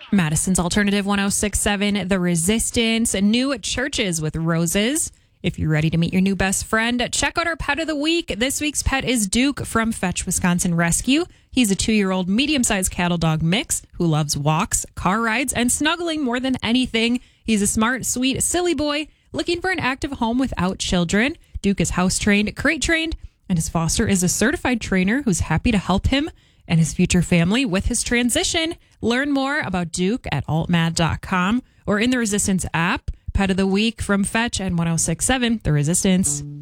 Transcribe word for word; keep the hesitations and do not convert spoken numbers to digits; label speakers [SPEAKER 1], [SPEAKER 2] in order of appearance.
[SPEAKER 1] Madison's Alternative one oh six point seven, The Resistance, new churches with roses. If you're ready to meet your new best friend, check out our pet of the week. This week's pet is Duke from Fetch Wisconsin Rescue. He's a two-year-old medium-sized cattle dog mix who loves walks, car rides, and snuggling more than anything. He's a smart, sweet, silly boy looking for an active home without children. Duke is house-trained, crate-trained, and his foster is a certified trainer who's happy to help him and his future family with his transition. Learn more about Duke at alt mad dot com or in the Resistance app. Pet of the Week from Fetch and one oh six point seven, The Resistance.